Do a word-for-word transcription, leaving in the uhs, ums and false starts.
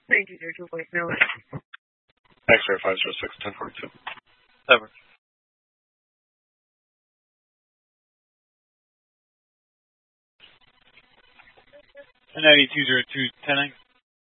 ninety-two zero two point zero. X-ray five zero six, ten forty-two. Over. ninety-two zero two, ten.